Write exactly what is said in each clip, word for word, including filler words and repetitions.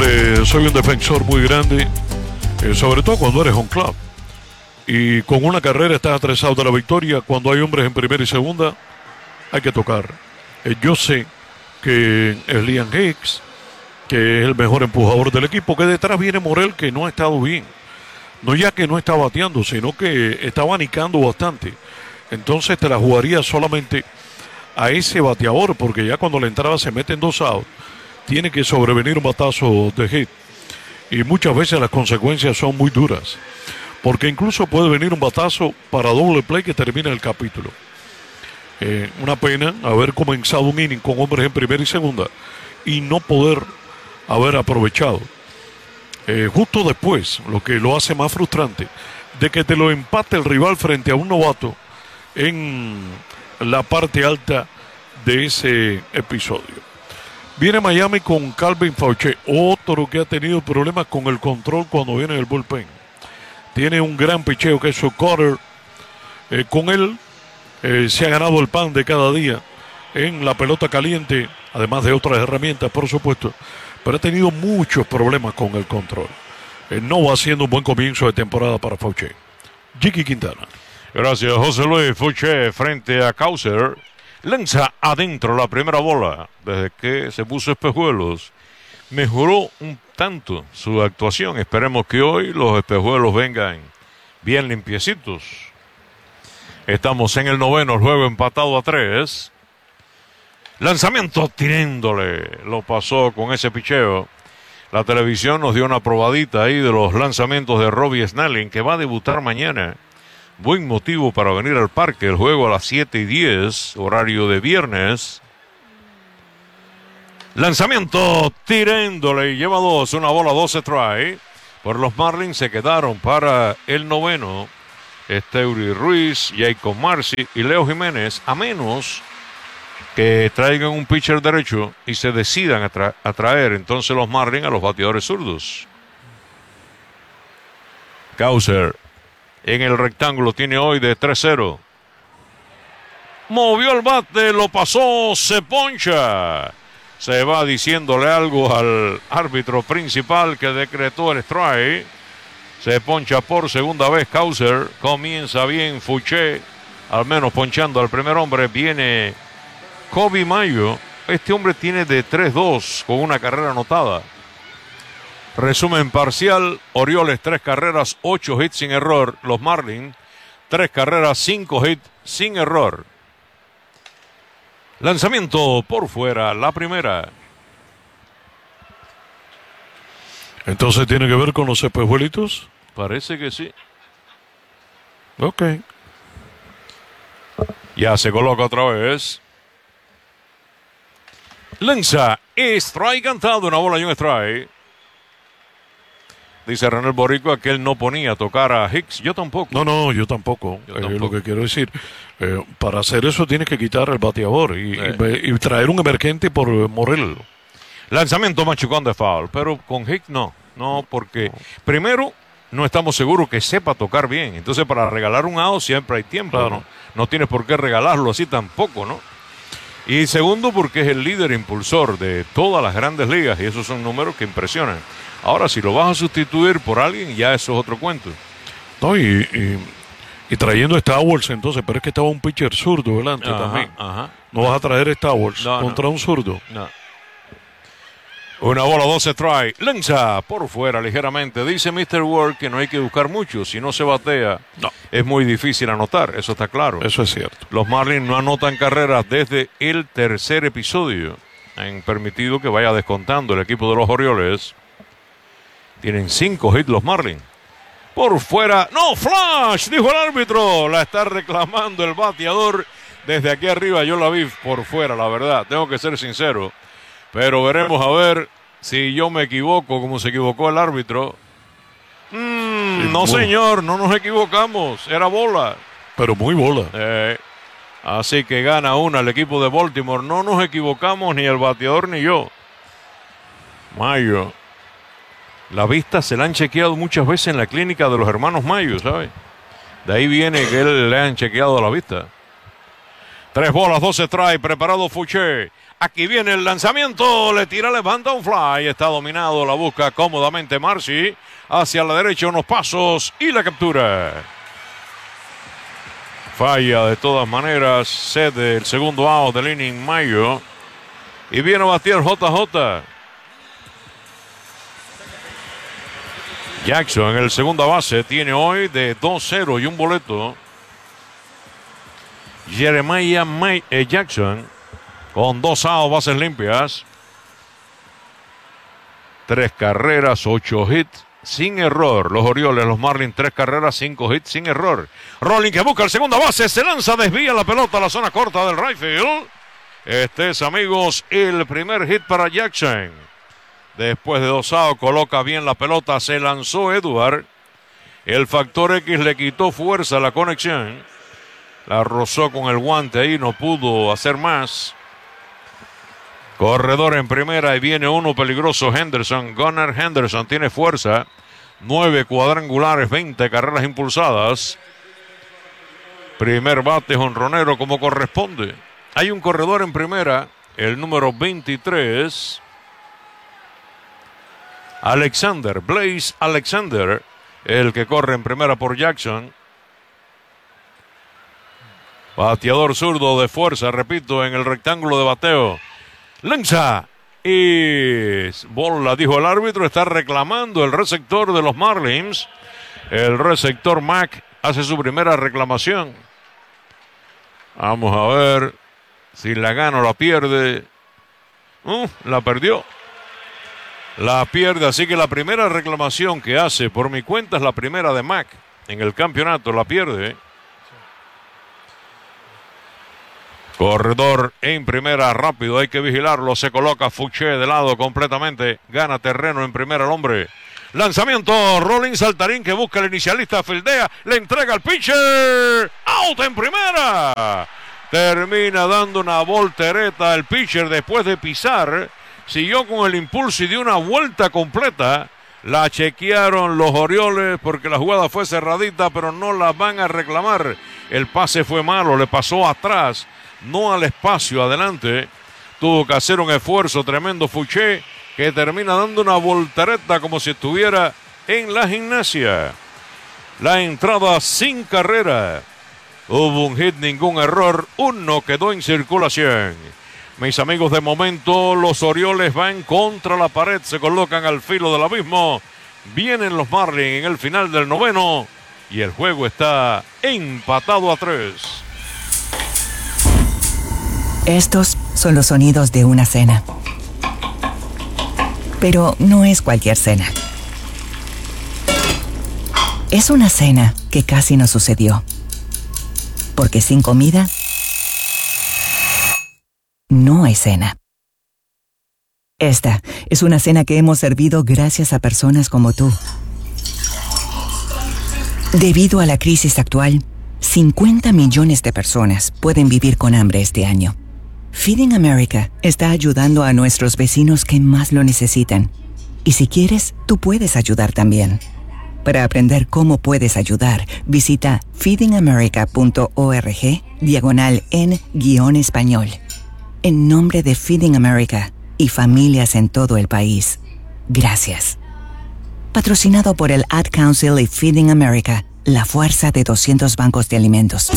hombre, soy un defensor muy grande, eh, sobre todo cuando eres home club. Y con una carrera estás atresado de la victoria. Cuando hay hombres en primera y segunda, hay que tocar. Eh, yo sé que es Liam Hicks, que es el mejor empujador del equipo, que detrás viene Morel, que no ha estado bien. No ya que no está bateando, sino que está abanicando bastante. Entonces te la jugaría solamente a ese bateador, porque ya cuando la entrada se mete en dos outs, tiene que sobrevenir un batazo de hit. Y muchas veces las consecuencias son muy duras, porque incluso puede venir un batazo para doble play que termina el capítulo. Eh, una pena haber comenzado un inning con hombres en primera y segunda y no poder haber aprovechado. Eh, justo después, lo que lo hace más frustrante, de que te lo empate el rival frente a un novato en la parte alta de ese episodio. Viene Miami con Calvin Fauché, otro que ha tenido problemas con el control cuando viene el bullpen. Tiene un gran picheo que es su cutter. Eh, con él eh, se ha ganado el pan de cada día en la pelota caliente, además de otras herramientas, por supuesto. Pero ha tenido muchos problemas con el control. Eh, no va siendo un buen comienzo de temporada para Fauché. Jiki Quintana. Gracias, José Luis. Fauché frente a Causer. Lanza adentro la primera bola. Desde que se puso espejuelos, mejoró un tanto su actuación. Esperemos que hoy los espejuelos vengan bien limpiecitos. Estamos en el noveno, el juego empatado a tres. Lanzamiento tirándole. Lo pasó con ese picheo. La televisión nos dio una probadita ahí de los lanzamientos de Robbie Snelling, que va a debutar mañana. Buen motivo para venir al parque. El juego a las siete y diez, horario de viernes. Lanzamiento tirándole y lleva dos, una bola, doce try. Por los Marlins se quedaron para el noveno Esteury Ruiz, Jacob Marcy y Leo Jiménez, a menos que traigan un pitcher derecho y se decidan a, tra- a traer entonces los Marlins a los bateadores zurdos. Causer en el rectángulo tiene hoy de tres cero. Movió el bate, lo pasó, se poncha. Se va diciéndole algo al árbitro principal que decretó el strike. Se poncha por segunda vez Causer. Comienza bien Fauché, al menos ponchando al primer hombre. Viene Kobe Mayo. Este hombre tiene de tres dos con una carrera anotada. Resumen parcial: Orioles tres carreras, ocho hits sin error. Los Marlins tres carreras, cinco hits sin error. Lanzamiento por fuera, la primera. Entonces tiene que ver con los espejuelitos. Parece que sí. Ok. Ya se coloca otra vez. Lanza, strike cantado, una bola y un strike. Dice René Boricua que él no ponía a tocar a Hicks. Yo tampoco. No, no, yo tampoco. Yo eh, tampoco. Lo que quiero decir, eh, para hacer eso tienes que quitar el bateador y, Eh. y, y traer un emergente por Morel. Lanzamiento machucón de foul, pero con Hicks no. No, porque primero no estamos seguros que sepa tocar bien. Entonces para regalar un out siempre hay tiempo. Claro. ¿no? No tienes por qué regalarlo así tampoco, ¿no? Y segundo, porque es el líder impulsor de todas las grandes ligas y esos son números que impresionan. Ahora, si lo vas a sustituir por alguien, ya eso es otro cuento. No, y, y, y trayendo Stowers entonces, pero es que estaba un pitcher zurdo delante Ajá, también. ajá. No vas a traer Stowers No, contra no. un zurdo. No. Una bola, doce try. Lanza por fuera ligeramente. Dice mister Ward que no hay que buscar mucho. Si no se batea, No. es muy difícil anotar. Eso está claro. Eso es cierto. Los Marlins no anotan carreras desde el tercer episodio. Han permitido que vaya descontando el equipo de los Orioles. Tienen cinco hits los Marlins. Por fuera. ¡No! ¡Flash! Dijo el árbitro. La está reclamando el bateador. Desde aquí arriba yo la vi por fuera, la verdad. Tengo que ser sincero. Pero veremos a ver si yo me equivoco como se equivocó el árbitro. Mm, Sí, no, muy- señor. No nos equivocamos. Era bola. Pero muy bola. Eh, así que gana una el equipo de Baltimore. No nos equivocamos ni el bateador ni yo. Mayo. La vista se la han chequeado muchas veces en la clínica de los hermanos Mayo, ¿sabes? De ahí viene que él le han chequeado la vista. Tres bolas, doce trae, preparado Fauché. Aquí viene el lanzamiento, le tira, levanta un fly, está dominado, la busca cómodamente Marcy, hacia la derecha unos pasos y la captura. Falla de todas maneras, cede el segundo out del inning Mayo y viene a batear J J. Jackson en el segunda base tiene hoy de dos cero y un boleto. Jeremiah May eh, Jackson con dos outs, bases limpias. Tres carreras, ocho hits, sin error. Los Orioles, los Marlins, tres carreras, cinco hits, sin error. Rolling que busca el segunda base, se lanza, desvía la pelota a la zona corta del right field. Este es, amigos, el primer hit para Jackson. Después de dos outs, coloca bien la pelota, se lanzó Edward. El factor X le quitó fuerza a la conexión. La rozó con el guante ahí, no pudo hacer más. Corredor en primera y viene uno peligroso, Henderson. Gunnar Henderson tiene fuerza. Nueve cuadrangulares, veinte carreras impulsadas. Primer bate jonronero como corresponde. Hay un corredor en primera, el número veintitrés. Alexander, Blaze Alexander, el que corre en primera por Jackson. Bateador zurdo de fuerza, repito, en el rectángulo de bateo. Lanza y bola, dijo el árbitro, está reclamando el receptor de los Marlins. El receptor Mac hace su primera reclamación. Vamos a ver si la gana o la pierde. Uh, la perdió. La pierde, así que la primera reclamación que hace, por mi cuenta, es la primera de Mac en el campeonato, la pierde. Corredor en primera, rápido, hay que vigilarlo. Se coloca Fouché de lado completamente. Gana terreno en primera el hombre. Lanzamiento, Rolling Saltarín que busca el inicialista, fildea, le entrega al pitcher. Out en primera. Termina dando una voltereta el pitcher después de pisar. Siguió con el impulso y dio una vuelta completa. La chequearon los Orioles porque la jugada fue cerradita, pero no la van a reclamar. El pase fue malo, le pasó atrás, no al espacio, adelante. Tuvo que hacer un esfuerzo tremendo Fouché, que termina dando una voltereta como si estuviera en la gimnasia. La entrada sin carrera. Hubo un hit, ningún error, uno quedó en circulación. Mis amigos, de momento los Orioles van contra la pared, se colocan al filo del abismo. Vienen los Marlins en el final del noveno y el juego está empatado a tres. Estos son los sonidos de una cena. Pero no es cualquier cena. Es una cena que casi no sucedió. Porque sin comida no hay cena. Esta es una cena que hemos servido gracias a personas como tú. Debido a la crisis actual, cincuenta millones de personas pueden vivir con hambre este año. Feeding America está ayudando a nuestros vecinos que más lo necesitan. Y si quieres, tú puedes ayudar también. Para aprender cómo puedes ayudar, visita feedingamerica.org diagonal en guión español. En nombre de Feeding America y familias en todo el país, gracias. Patrocinado por el Ad Council y Feeding America, la fuerza de doscientos bancos de alimentos.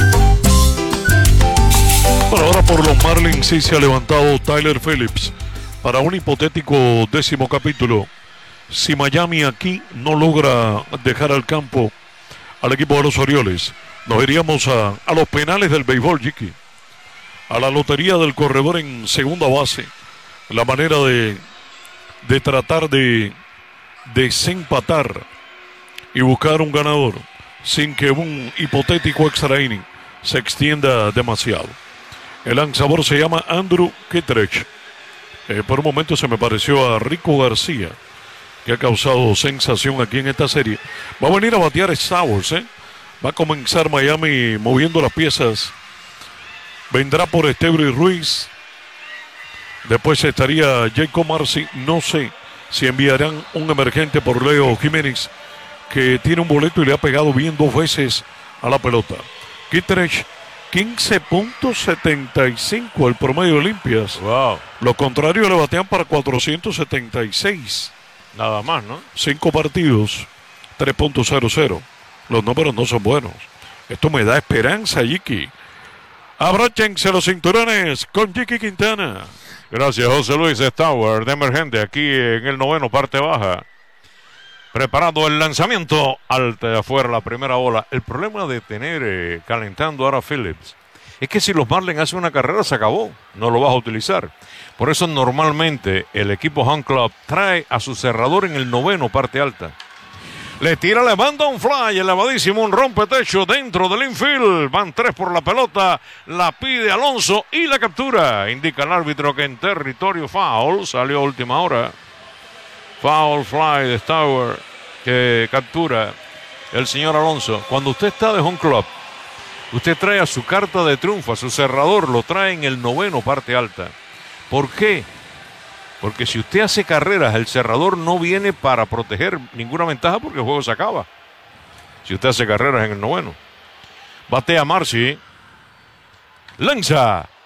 Bueno, ahora por los Marlins sí se ha levantado Tyler Phillips para un hipotético décimo capítulo. Si Miami aquí no logra dejar al campo al equipo de los Orioles, nos iríamos a, a los penales del béisbol, Jiki. A la lotería del corredor en segunda base. La manera de, de tratar de desempatar y buscar un ganador sin que un hipotético extra inning se extienda demasiado. El lanzador se llama Andrew Kittredge. Eh, por un momento se me pareció a Rico García, que ha causado sensación aquí en esta serie. Va a venir a batear Stowers, ¿eh? Va a comenzar Miami moviendo las piezas. Vendrá por Estebro y Ruiz. Después estaría Jacob Marcy. No sé si enviarán un emergente por Leo Jiménez, que tiene un boleto y le ha pegado bien dos veces a la pelota. Kittredge, quince punto setenta y cinco el promedio de limpias. Wow. Los contrarios le batean para cuatrocientos setenta y seis. Nada más, ¿no? Cinco partidos, tres punto cero cero. Los números no son buenos. Esto me da esperanza, Jiki. Abróchense los cinturones con Jiki Quintana. Gracias, José Luis Stauer, de emergente aquí en el noveno, parte baja. Preparando el lanzamiento alta de afuera, la primera bola. El problema de tener eh, calentando ahora Phillips es que si los Marlins hacen una carrera, se acabó. No lo vas a utilizar. Por eso normalmente el equipo Home Club trae a su cerrador en el noveno, parte alta. Le tira, le manda un fly, elevadísimo, un rompetecho dentro del infield. Van tres por la pelota, la pide Alonso y la captura. Indica el árbitro que en territorio foul, salió a última hora. Foul fly de Stauer que captura el señor Alonso. Cuando usted está de Home Club, usted trae a su carta de triunfo, a su cerrador, lo trae en el noveno, parte alta. ¿Por qué? Porque si usted hace carreras, el cerrador no viene para proteger ninguna ventaja porque el juego se acaba. Si usted hace carreras en el noveno. Batea Marcy. Lanza.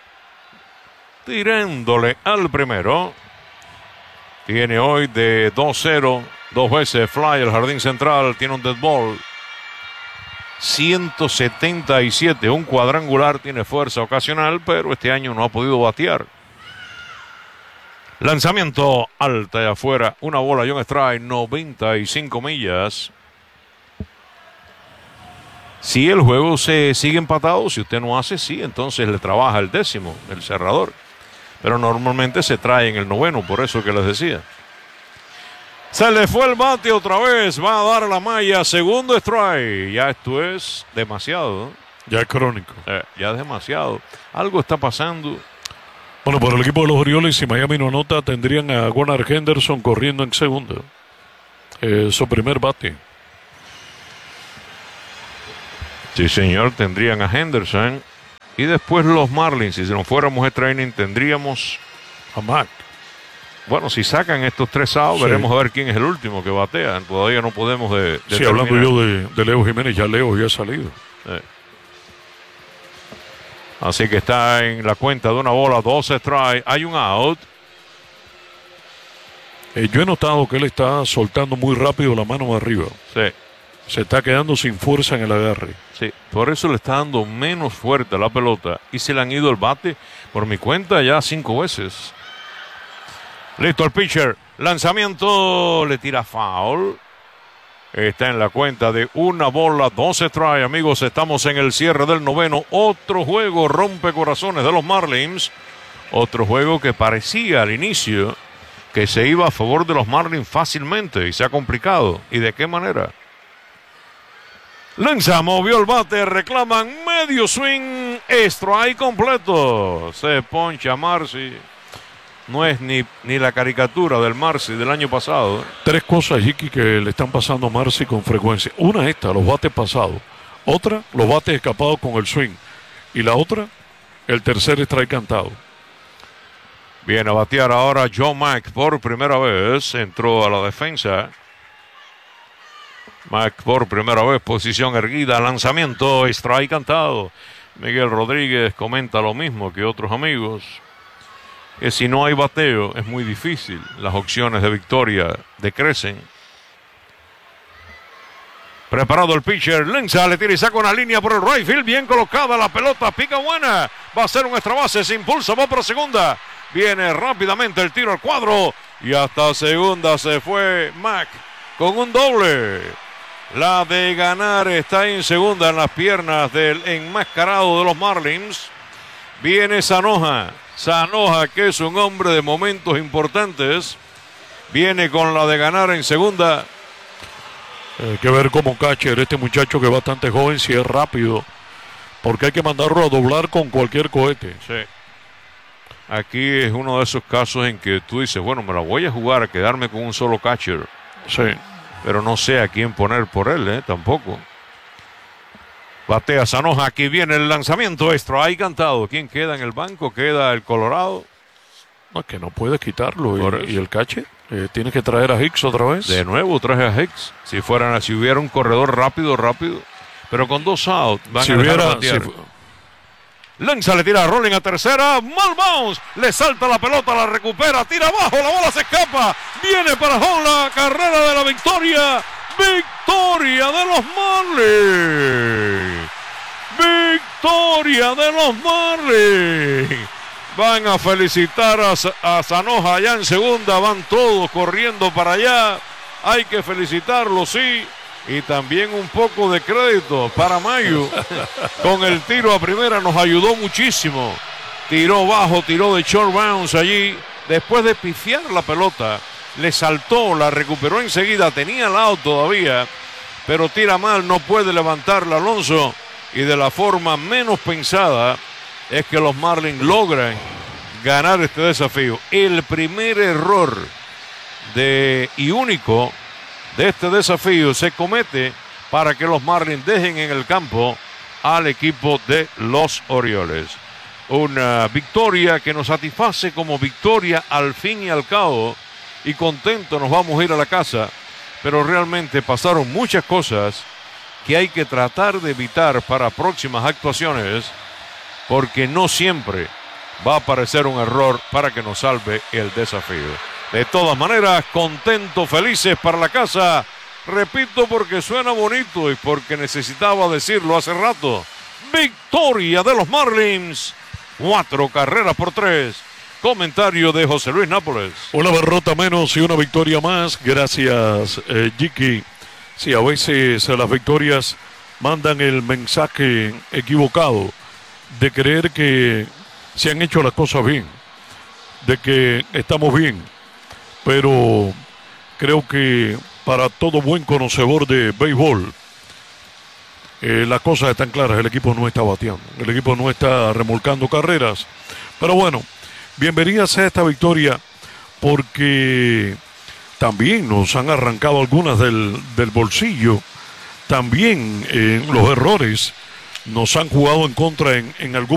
Tirándole al primero. Tiene hoy de dos cero. Dos veces fly al jardín central. Tiene un dead ball. ciento setenta y siete. Un cuadrangular. Tiene fuerza ocasional, pero este año no ha podido batear. Lanzamiento alta de afuera, una bola, John Strike, noventa y cinco millas. Si el juego se sigue empatado, si usted no hace, sí, entonces le trabaja el décimo, el cerrador. Pero normalmente se trae en el noveno, por eso que les decía. Se le fue el bate otra vez, va a dar la malla, segundo strike. Ya esto es demasiado, ¿no? Ya es crónico. Eh, ya es demasiado. Algo está pasando. Bueno, por el equipo de los Orioles, si Miami no anota, tendrían a Gunnar Henderson corriendo en segunda. Eh, su primer bate. Sí, señor, tendrían a Henderson. Y después los Marlins, si nos fuéramos a training, tendríamos a Mac. Bueno, si sacan estos tres outs, sí, veremos a ver quién es el último que batea. Todavía no podemos de, de Sí, hablando yo de, de Leo Jiménez, ya Leo ya ha salido. Eh. Así que está en la cuenta de una bola, dos strikes, hay un out. Eh, yo he notado que él está soltando muy rápido la mano arriba. Sí. Se está quedando sin fuerza en el agarre. Sí, por eso le está dando menos fuerte a la pelota. Y se le han ido el bate, por mi cuenta, ya cinco veces. Listo el pitcher, lanzamiento, le tira foul. Está en la cuenta de una bola, dos strikes, amigos. Estamos en el cierre del noveno. Otro juego rompe corazones de los Marlins. Otro juego que parecía al inicio que se iba a favor de los Marlins fácilmente y se ha complicado. ¿Y de qué manera? Lanza, movió el bate, reclaman medio swing, strike completo. Se poncha Marcy. No es ni, ni la caricatura del Marcy del año pasado. Tres cosas, Jiki, que le están pasando a Marcy con frecuencia. Una esta, los bates pasados. Otra, los bates escapados con el swing. Y la otra, el tercer strike cantado. Viene a batear ahora John Mack por primera vez. Entró a la defensa. Mack por primera vez, posición erguida, lanzamiento, strike cantado. Miguel Rodríguez comenta lo mismo que otros amigos. Que si no hay bateo es muy difícil, las opciones de victoria decrecen. Preparado el pitcher, lanza, le tira y saca una línea por el right field, bien colocada la pelota, pica buena, va a ser un extra base, se impulsa, va para segunda, viene rápidamente el tiro al cuadro y hasta segunda se fue Mack con un doble. La de ganar está en segunda en las piernas del enmascarado de los Marlins. Viene Zanoja. Zanoja, que es un hombre de momentos importantes, viene con la de ganar en segunda. Hay que ver como catcher este muchacho que es bastante joven, si es rápido, porque hay que mandarlo a doblar con cualquier cohete. Sí. Aquí es uno de esos casos en que tú dices, bueno, me la voy a jugar a quedarme con un solo catcher. Sí. Pero no sé a quién poner por él, ¿eh? Tampoco. Batea Zanoja, aquí viene el lanzamiento extra, ahí cantado. ¿Quién queda en el banco? Queda el Colorado. No, que no puedes quitarlo. Y, y el catcher, eh, tienes que traer a Hicks otra vez. De nuevo traje a Hicks. Si fueran, si hubiera un corredor rápido, rápido. Pero con dos outs van si a hubiera, batear. Si, Lanza, le tira a Rolling a tercera. Mal bounce. Le salta la pelota, la recupera. Tira abajo, la bola se escapa. Viene para home la carrera de la victoria. Victoria de los Marlins. Victoria de los Marlins. Van a felicitar a, a Zanoja allá en segunda. Van todos corriendo para allá. Hay que felicitarlo, sí. Y también un poco de crédito para Mayu. Con el tiro a primera nos ayudó muchísimo. Tiró bajo, tiró de short bounce allí. Después de pifiar la pelota, le saltó, la recuperó enseguida. Tenía el out todavía, pero tira mal, no puede levantarla Alonso. Y de la forma menos pensada es que los Marlins logran ganar este desafío. El primer error de y único de este desafío se comete para que los Marlins dejen en el campo al equipo de los Orioles. Una victoria que nos satisface como victoria al fin y al cabo, y contento nos vamos a ir a la casa, pero realmente pasaron muchas cosas que hay que tratar de evitar para próximas actuaciones, porque no siempre va a aparecer un error para que nos salve el desafío. De todas maneras, contentos, felices para la casa. Repito porque suena bonito y porque necesitaba decirlo hace rato. Victoria de los Marlins. Cuatro carreras por tres. Comentario de José Luis Nápoles. Una derrota menos y una victoria más. Gracias, eh, Jiki. Sí, a veces las victorias mandan el mensaje equivocado de creer que se han hecho las cosas bien, de que estamos bien. Pero creo que para todo buen conocedor de béisbol, eh, las cosas están claras. El equipo no está bateando, el equipo no está remolcando carreras. Pero bueno, bienvenida sea esta victoria, porque también nos han arrancado algunas del, del bolsillo. También eh, los errores nos han jugado en contra en, en algún